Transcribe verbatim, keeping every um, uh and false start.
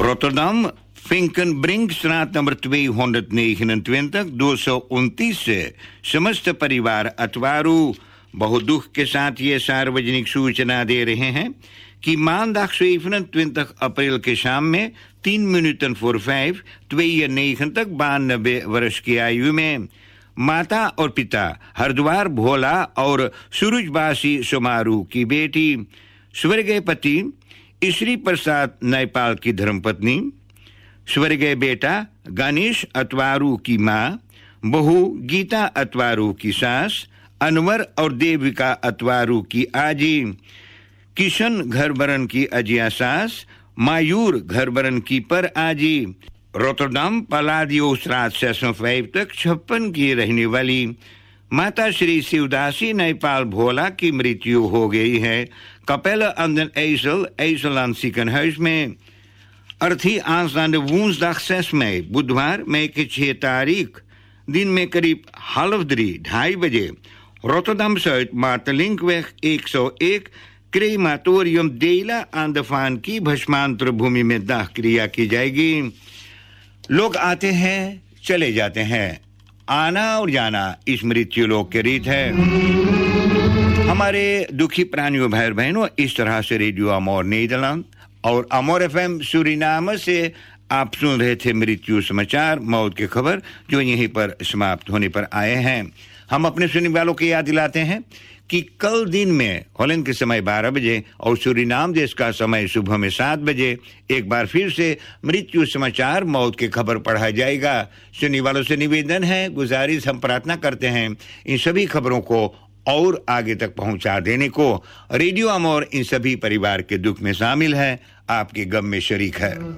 Rotterdam, Vinkenbrinkstraat nummer tweehonderdnegenentwintig, दो सौ उनतीस से समस्त परिवार अतवारू बहुत दुख के साथ ये सार्वजनिक सूचना दे रहे हैं कि maandag zevenentwintig अप्रैल के शाम में तीन मिनटन voor vijf, tweeënnegentig बानबे वर्ष की आयु में माता और पिता हरद्वार भोला और सूरजबासी सुमारू की बेटी स्वर्गीय पति श्री प्रसाद नैपाल की धर्मपत्नी स्वर्गीय बेटा गणेश अतवारू की माँ बहू गीता अतवारू की सास अनवर और देविका अतवारू की आजी किशन घरबरन की अजिया सास मायूर घरबरन की पर आजी रोटरडम पलाडियो स्ट्राट zesenvijftig छप्पन की रहने वाली माता श्री शिवदासी नैपाल भोला की मृत्यु हो गई है Capelle aan den IJssel, IJsseland ziekenhuis में अर्थी aanstaande woensdag zes mei बुधवार मई की छह तारीख दिन में करीब half drie ढाई बजे रोटरडम zuid मार्टेलिंकवeg एक सौ एक क्रेमाटोरियम डेला aan de Vaan की भस्मांतर भूमि में दाह क्रिया की जाएगी। लोग आते हैं चले जाते हैं, आना और जाना इस मृत्यु लोक के रीत है। हमारे दुखी प्राणियों भाई बहनों, इस तरह से रेडियो अमोर नीदरलैंड और अमोर एफएम सूरीनाम से आप सुन रहे थे मृत्यु समाचार, मौत की खबर जो यहीं पर समाप्त होने पर आए हैं। हम अपने सुनने वालों को याद दिलाते हैं कि कल दिन में हॉलैंड के समय बारह बजे और सूरीनाम देश का समय सुबह में सात बजे एक बार फिर से मृत्यु समाचार मौत की खबर पढ़ा जाएगा। सुनने वालों से निवेदन है, गुजारिश हम प्रार्थना करते हैं इन सभी खबरों को और आगे तक पहुंचा देने को। रेडियो अमोर इन सभी परिवार के दुख में शामिल है, आपके गम में शरीक है।